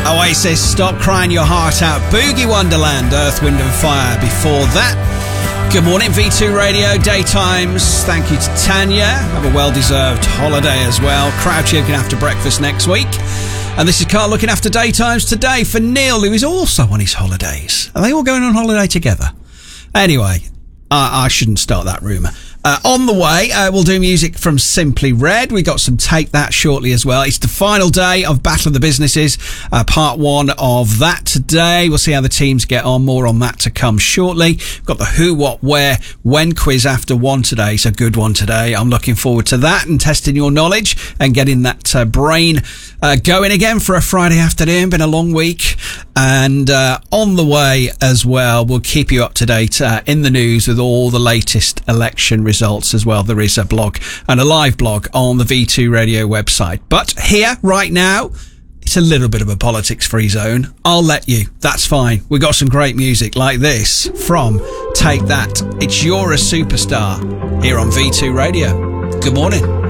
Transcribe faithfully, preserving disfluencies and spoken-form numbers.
Oasis, Stop Crying Your Heart Out. Boogie Wonderland, Earth, Wind and Fire. Before that, good morning, V two Radio, Daytimes. Thank you to Tanya. Have a well-deserved holiday as well. Crouchy looking after breakfast next week. And this is Carl looking after Daytimes today for Neil, who is also on his holidays. Are they all going on holiday together? Anyway, I, I shouldn't start that rumour. Uh, on the way, uh, we'll do music from Simply Red. We got some Take That shortly as well. It's the final day of Battle of the Businesses, uh, part one of that today. We'll see how the teams get on. More on that to come shortly. We've got the Who, What, Where, When quiz after one today. It's a good one today. I'm looking forward to that and testing your knowledge and getting that uh, brain uh, going again for a Friday afternoon. Been a long week. And uh, on the way as well, we'll keep you up to date uh, in the news with all the latest election results as well. There is a blog and a live blog on the V two Radio website. But here, right now, it's a little bit of a politics-free zone. I'll let you. That's fine. We got some great music like this from Take That. It's You're a Superstar here on V two Radio. Good morning.